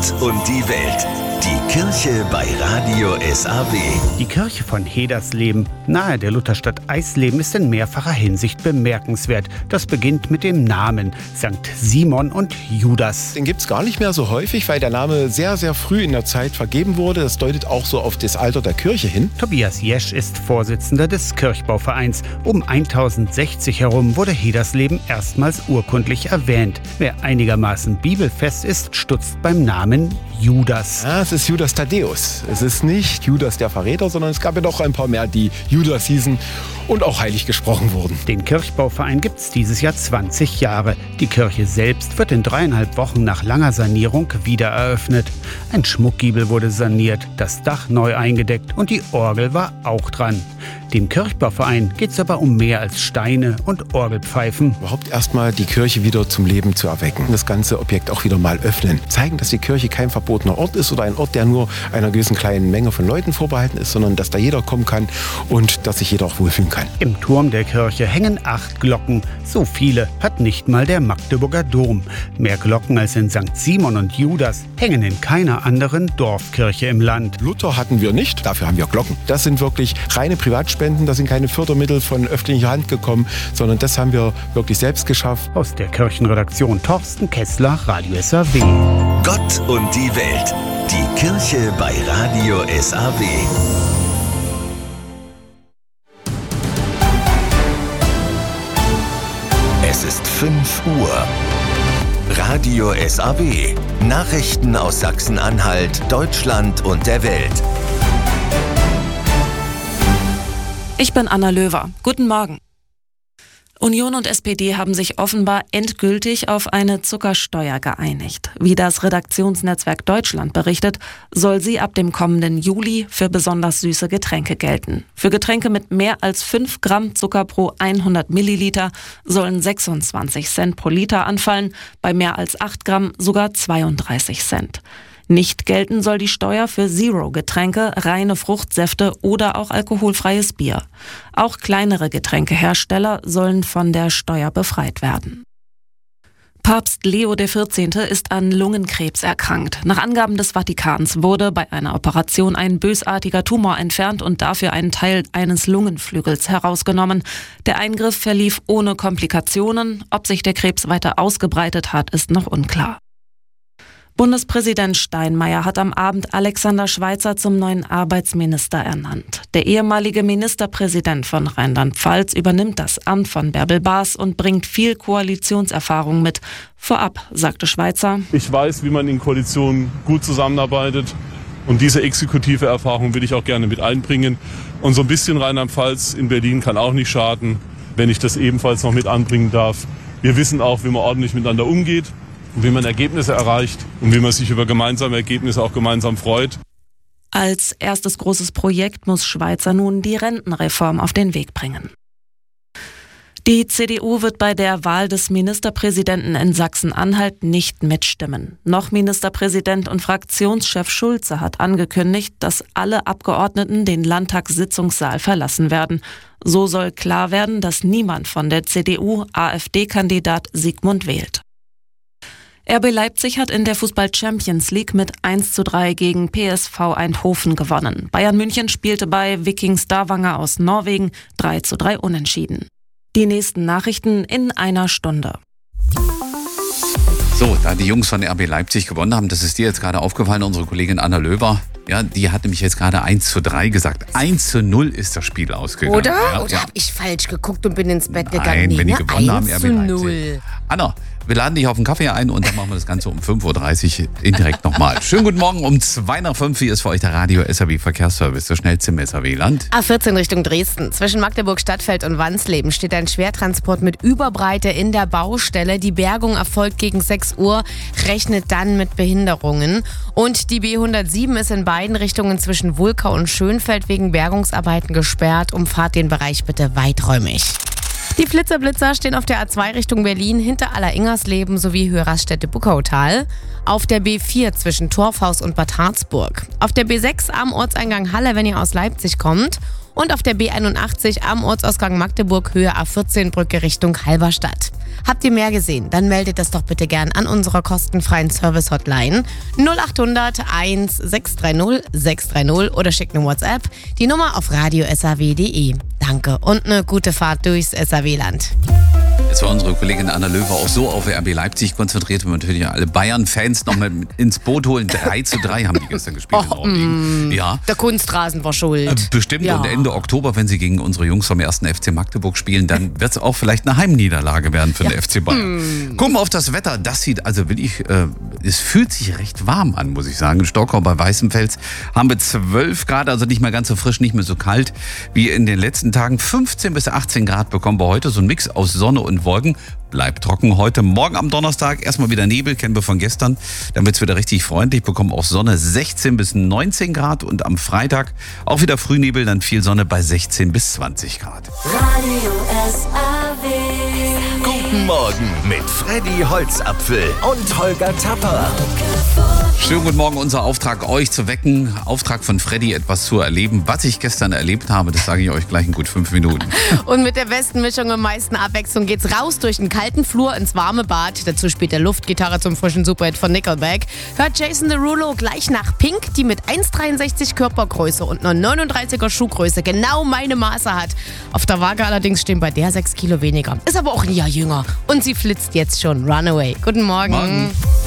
Gott und die Welt. Die Kirche bei Radio SAW. Die Kirche von Hedersleben, nahe der Lutherstadt Eisleben, ist in mehrfacher Hinsicht bemerkenswert. Das beginnt mit dem Namen St. Simon und Judas. Den gibt es gar nicht mehr so häufig, weil der Name sehr, sehr früh in der Zeit vergeben wurde. Das deutet auch so auf das Alter der Kirche hin. Tobias Jesch ist Vorsitzender des Kirchbauvereins. Um 1060 herum wurde Hedersleben erstmals urkundlich erwähnt. Wer einigermaßen bibelfest ist, stutzt beim Namen Judas. Ja, es ist Judas Thaddäus. Es ist nicht Judas der Verräter, sondern es gab ja doch ein paar mehr, die Judas hießen und auch heilig gesprochen wurden. Den Kirchbauverein gibt es dieses Jahr 20 Jahre. Die Kirche selbst wird in 3,5 Wochen nach langer Sanierung wieder eröffnet. Ein Schmuckgiebel wurde saniert, das Dach neu eingedeckt und die Orgel war auch dran. Dem Kirchbauverein geht es aber um mehr als Steine und Orgelpfeifen. Überhaupt erstmal die Kirche wieder zum Leben zu erwecken. Das ganze Objekt auch wieder mal öffnen. Zeigen, dass die Kirche kein verbotener Ort ist oder ein Ort, der nur einer gewissen kleinen Menge von Leuten vorbehalten ist, sondern dass da jeder kommen kann und dass sich jeder auch wohlfühlen kann. Im Turm der Kirche hängen 8 Glocken. So viele hat nicht mal der Magdeburger Dom. Mehr Glocken als in St. Simon und Judas hängen in keiner anderen Dorfkirche im Land. Luther hatten wir nicht, dafür haben wir Glocken. Das sind wirklich reine Privatspenden, das sind keine Fördermittel von öffentlicher Hand gekommen, sondern das haben wir wirklich selbst geschafft. Aus der Kirchenredaktion Thorsten Kessler, Radio SAW. Gott und die Welt. Die Kirche bei Radio SAW. Es ist 5 Uhr. Radio SAW. Nachrichten aus Sachsen-Anhalt, Deutschland und der Welt. Ich bin Anna Löwer. Guten Morgen. Union und SPD haben sich offenbar endgültig auf eine Zuckersteuer geeinigt. Wie das Redaktionsnetzwerk Deutschland berichtet, soll sie ab dem kommenden Juli für besonders süße Getränke gelten. Für Getränke mit mehr als 5 Gramm Zucker pro 100 Milliliter sollen 26 Cent pro Liter anfallen, bei mehr als 8 Gramm sogar 32 Cent. Nicht gelten soll die Steuer für Zero-Getränke, reine Fruchtsäfte oder auch alkoholfreies Bier. Auch kleinere Getränkehersteller sollen von der Steuer befreit werden. Papst Leo XIV. Ist an Lungenkrebs erkrankt. Nach Angaben des Vatikans wurde bei einer Operation ein bösartiger Tumor entfernt und dafür ein Teil eines Lungenflügels herausgenommen. Der Eingriff verlief ohne Komplikationen. Ob sich der Krebs weiter ausgebreitet hat, ist noch unklar. Bundespräsident Steinmeier hat am Abend Alexander Schweitzer zum neuen Arbeitsminister ernannt. Der ehemalige Ministerpräsident von Rheinland-Pfalz übernimmt das Amt von Bärbel Baas und bringt viel Koalitionserfahrung mit. Vorab sagte Schweitzer: Ich weiß, wie man in Koalitionen gut zusammenarbeitet und diese exekutive Erfahrung will ich auch gerne mit einbringen. Und so ein bisschen Rheinland-Pfalz in Berlin kann auch nicht schaden, wenn ich das ebenfalls noch mit anbringen darf. Wir wissen auch, wie man ordentlich miteinander umgeht, wie man Ergebnisse erreicht und wie man sich über gemeinsame Ergebnisse auch gemeinsam freut. Als erstes großes Projekt muss Schweitzer nun die Rentenreform auf den Weg bringen. Die CDU wird bei der Wahl des Ministerpräsidenten in Sachsen-Anhalt nicht mitstimmen. Noch Ministerpräsident und Fraktionschef Schulze hat angekündigt, dass alle Abgeordneten den Landtagssitzungssaal verlassen werden. So soll klar werden, dass niemand von der CDU AfD-Kandidat Sigmund wählt. RB Leipzig hat in der Fußball-Champions League mit 1:3 gegen PSV Eindhoven gewonnen. Bayern München spielte bei Viking Stavanger aus Norwegen 3:3 unentschieden. Die nächsten Nachrichten in einer Stunde. So, da die Jungs von RB Leipzig gewonnen haben, das ist dir jetzt gerade aufgefallen, unsere Kollegin Anna Löwer. Ja, die hat nämlich jetzt gerade 1:3 gesagt. 1:0 ist das Spiel ausgegangen. Oder? Ja, Oder habe ich falsch geguckt und bin ins Bett gegangen? Nein, wenn die gewonnen haben, RB 1:0. Leipzig. Anna, wir laden dich auf einen Kaffee ein und dann machen wir das Ganze um 5:30 Uhr indirekt nochmal. Schönen guten Morgen, um 2:05 Hier ist für euch der Radio SAW Verkehrsservice, das schnellste im SAW-Land. A14 Richtung Dresden. Zwischen Magdeburg Stadtfeld und Wansleben steht ein Schwertransport mit Überbreite in der Baustelle. Die Bergung erfolgt gegen 6 Uhr, rechnet dann mit Behinderungen. Und die B107 ist in beiden Richtungen zwischen Wulkau und Schönfeld wegen Bergungsarbeiten gesperrt. Umfahrt den Bereich bitte weiträumig. Die Flitzer-Blitzer stehen auf der A2 Richtung Berlin hinter Alleringers-Leben sowie Höheraststätte-Buckautal. Auf der B4 zwischen Torfhaus und Bad Harzburg. Auf der B6 am Ortseingang Halle, wenn ihr aus Leipzig kommt. und auf der B81 am Ortsausgang Magdeburg Höhe A14 Brücke Richtung Halberstadt. Habt ihr mehr gesehen? Dann meldet das doch bitte gern an unserer kostenfreien Service-Hotline 0800 1630 630 oder schickt eine WhatsApp. Die Nummer auf radio.saw.de. Danke und eine gute Fahrt durchs SAW-Land. Jetzt war unsere Kollegin Anna Löwer auch so auf RB Leipzig konzentriert, wir natürlich alle Bayern-Fans noch mal ins Boot holen. 3:3 haben die gestern gespielt in Orlingen. Ja. Der Kunstrasen war schuld. Bestimmt. Ja. Und Ende Oktober, wenn sie gegen unsere Jungs vom 1. FC Magdeburg spielen, dann wird es auch vielleicht eine Heimniederlage werden für den FC Bayern. Gucken wir auf das Wetter. Das sieht also wirklich, es fühlt sich recht warm an, muss ich sagen. In Stockholm bei Weißenfels haben wir 12 Grad, also nicht mehr ganz so frisch, nicht mehr so kalt wie in den letzten Tagen. 15 bis 18 Grad bekommen wir heute. So ein Mix aus Sonne und Wolken. Bleibt trocken heute. Morgen am Donnerstag erstmal wieder Nebel, kennen wir von gestern. Dann wird es wieder richtig freundlich, bekommen auch Sonne 16 bis 19 Grad. Und am Freitag auch wieder Frühnebel, dann viel Sonne bei 16 bis 20 Grad. Radio SAW. Guten Morgen mit Freddy Holzapfel und Holger Tapper. Schönen guten Morgen, unser Auftrag, euch zu wecken. Auftrag von Freddy, etwas zu erleben. Was ich gestern erlebt habe, das sage ich euch gleich in gut 5 Minuten. Und mit der besten Mischung und meisten Abwechslung geht's raus durch den kalten Flur ins warme Bad. Dazu spielt der Luftgitarre zum frischen Superhit von Nickelback. Hört Jason Derulo gleich nach Pink, die mit 1,63 Körpergröße und einer 39er Schuhgröße genau meine Maße hat. Auf der Waage allerdings stehen bei der 6 Kilo weniger. Ist aber auch ein Jahr jünger. Und sie flitzt jetzt schon. Runaway. Guten Morgen.